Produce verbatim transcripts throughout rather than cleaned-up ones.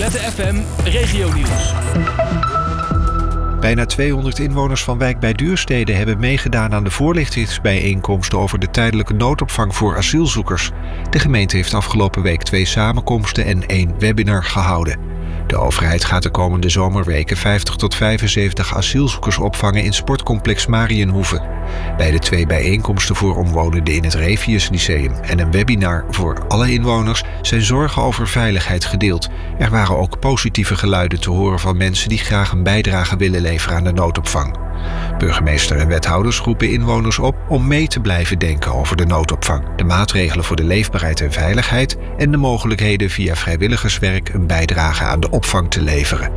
Z F M Regionieuws. Bijna tweehonderd inwoners van wijk bij Duurstede hebben meegedaan aan de voorlichtingsbijeenkomsten over de tijdelijke noodopvang voor asielzoekers. De gemeente heeft afgelopen week twee samenkomsten en één webinar gehouden. De overheid gaat de komende zomerweken vijftig tot vijfenzeventig asielzoekers opvangen in sportcomplex Mariënhoeve. Bij de twee bijeenkomsten voor omwonenden in het Revius Lyceum en een webinar voor alle inwoners zijn zorgen over veiligheid gedeeld. Er waren ook positieve geluiden te horen van mensen die graag een bijdrage willen leveren aan de noodopvang. Burgemeester en wethouders roepen inwoners op om mee te blijven denken over de noodopvang, de maatregelen voor de leefbaarheid en veiligheid en de mogelijkheden via vrijwilligerswerk een bijdrage aan de opvang te leveren.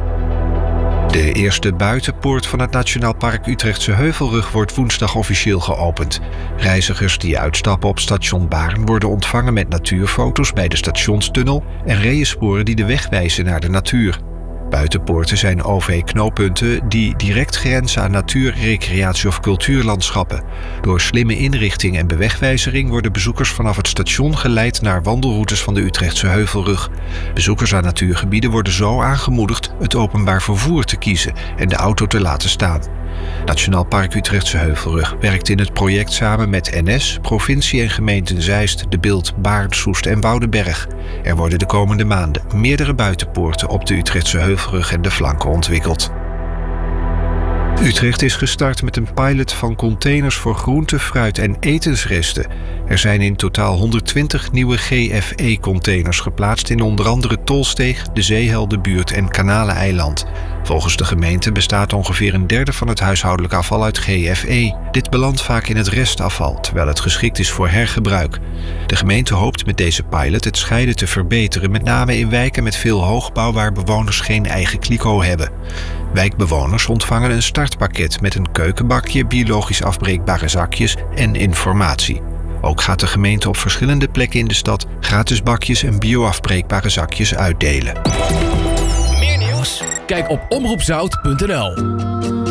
De eerste buitenpoort van het Nationaal Park Utrechtse Heuvelrug wordt woensdag officieel geopend. Reizigers die uitstappen op station Baarn worden ontvangen met natuurfoto's bij de stationstunnel en reënsporen die de weg wijzen naar de natuur. Buitenpoorten zijn O V-knooppunten die direct grenzen aan natuur, recreatie of cultuurlandschappen. Door slimme inrichting en bewegwijzering worden bezoekers vanaf het station geleid naar wandelroutes van de Utrechtse Heuvelrug. Bezoekers aan natuurgebieden worden zo aangemoedigd het openbaar vervoer te kiezen en de auto te laten staan. Nationaal Park Utrechtse Heuvelrug werkt in het project samen met N S, provincie en gemeenten Zeist, De Bilt, Baarn, Soest en Woudenberg. Er worden de komende maanden meerdere buitenpoorten op de Utrechtse Heuvelrug en de flanken ontwikkeld. Utrecht is gestart met een pilot van containers voor groente, fruit en etensresten. Er zijn in totaal honderdtwintig nieuwe G F E-containers geplaatst in onder andere Tolsteeg, de Zeeheldenbuurt en Kanaleneiland. Volgens de gemeente bestaat ongeveer een derde van het huishoudelijk afval uit G F E. Dit belandt vaak in het restafval, terwijl het geschikt is voor hergebruik. De gemeente hoopt met deze pilot het scheiden te verbeteren, met name in wijken met veel hoogbouw waar bewoners geen eigen kliko hebben. Wijkbewoners ontvangen een startpakket met een keukenbakje, biologisch afbreekbare zakjes en informatie. Ook gaat de gemeente op verschillende plekken in de stad gratis bakjes en bioafbreekbare zakjes uitdelen. Meer nieuws? Kijk op omroep zout punt n l.